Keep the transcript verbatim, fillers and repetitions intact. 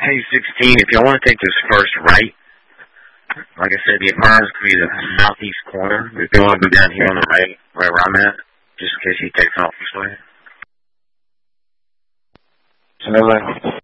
two sixteen, if y'all want to take this first right, like I said, the Admire's going to be the southeast corner. If you want to go down here on the right, right where I'm at, just in case he takes off this way. To the left.